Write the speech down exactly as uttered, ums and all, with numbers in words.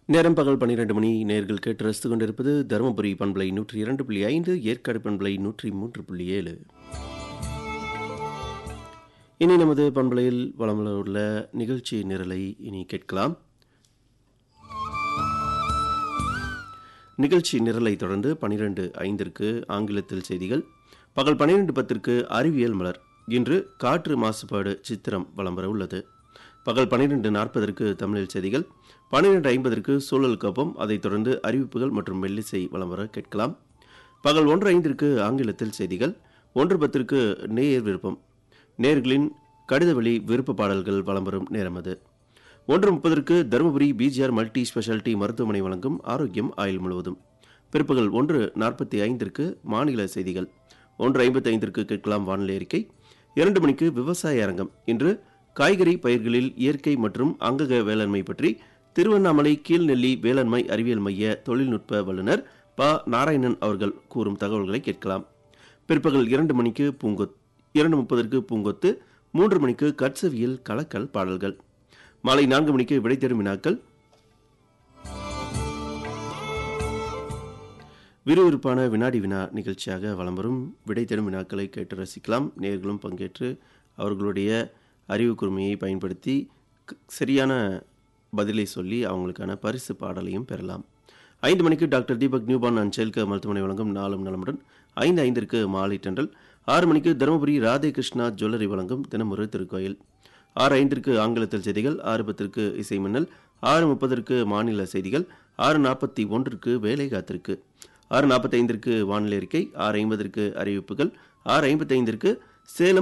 நேரம் பகல் பன்னிரண்டு மணி. நேயர்கள் கேட்டு ரசித்துக் கொண்டிருப்பது தருமபுரி பண்பலை நூற்றி இரண்டு புள்ளி ஐந்து, ஏற்காடு பண்பலை நூற்றி மூன்று புள்ளி ஏழு. இனி நமது பண்பலையில் வளம் உள்ள நிகழ்ச்சி நிரலை இனி கேட்கலாம். நிகழ்ச்சி நிரலை தொடர்ந்து பன்னிரண்டு ஐந்திற்கு ஆங்கிலத்தில் செய்திகள், பகல் பன்னிரண்டு பத்திற்கு அறிவியல் மலர். இன்று காற்று மாசுபாடு சித்திரம் வலம் வர உள்ளது. பகல் பன்னிரண்டு நாற்பதற்கு தமிழில் செய்திகள், பன்னிரண்டு ஐம்பதற்கு சூழல் கோப்பம், அதைத் தொடர்ந்து அறிவிப்புகள் மற்றும் மெல்லிசை வலம் வர கேட்கலாம். பகல் ஒன்று ஐந்திற்கு ஆங்கிலத்தில் செய்திகள், ஒன்று பத்திற்கு நேயர் விருப்பம், நேயர்களின் கடிதவெளி விருப்ப பாடல்கள் வலம் வரும் நேரம் அது. ஒன்று முப்பதற்கு தருமபுரி பிஜிஆர் மல்டி ஸ்பெஷாலிட்டி மருத்துவமனை வழங்கும் ஆரோக்கியம் ஆயுள் முழுவதும். பிற்பகல் ஒன்று நாற்பத்தி ஐந்திற்கு மாநில செய்திகள், ஒன்று ஐம்பத்தி ஐந்திற்கு கேட்கலாம் வானிலை அறிக்கை. இரண்டு மணிக்கு விவசாய அரங்கம். இன்று காய்கறி பயிர்களில் இயற்கை மற்றும் அங்கக வேளாண்மை பற்றி திருவண்ணாமலை கீழ்நெல்லி வேளாண்மை அறிவியல் மைய தொழில்நுட்ப வல்லுநர் ப நாராயணன் அவர்கள் கூறும் தகவல்களை கேட்கலாம். பிற்பகல் இரண்டு மணிக்கு பூங்கொத் இரண்டு முப்பதற்கு பூங்கொத்து, மூன்று மணிக்கு கட்சவியல் கலக்கல் பாடல்கள். மாலை நான்கு மணிக்கு விடை தேடும் வினாக்கள். விறுவிறுப்பான வினாடி வினா நிகழ்ச்சியாக வலம் வரும் விடை தேடும் வினாக்களை கேட்டு ரசிக்கலாம். நேயர்களும் பங்கேற்று அவர்களுடைய அறிவு கூர்மையை பயன்படுத்தி சரியான பதிலை சொல்லி அவங்களுக்கான பரிசு பாடலையும் பெறலாம். ஐந்து மணிக்கு doctor Deepak newborn and child care மருத்துவமனை வழங்கும் நாளும் நலமுடன். ஐந்து ஐந்திற்கு மாலை தென்றல். ஆறு மணிக்கு தருமபுரி ராதே கிருஷ்ணா ஜுவல்லரி வழங்கும் தினமொரு திருக்கோயில். ஆறு ஐந்திற்கு ஆங்கிலத்தில் செய்திகள், ஆறு பத்திற்கு இசை மின்னல், ஆறு முப்பதற்கு மாநில செய்திகள், ஆறு நாற்பத்தி ஒன்றிற்கு வேலை காத்திருக்கு, ஆறு நாற்பத்தி ஐந்திற்கு வானிலை அறிக்கை, ஆறு ஐம்பதற்கு அறிவிப்புகள், ஆறு ஐம்பத்தி ஐந்திற்கு சேலம்